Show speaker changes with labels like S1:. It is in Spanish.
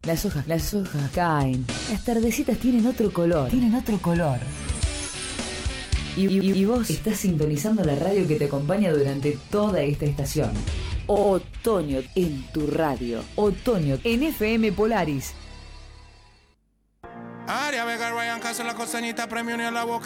S1: Las hojas caen. Las tardecitas tienen otro color. Y vos estás sintonizando la radio que te acompaña durante toda esta estación. Otoño en tu radio. Otoño en FM Polaris.
S2: Aria Vega, Ryan Castro, la costeñita, premio ni a la boca.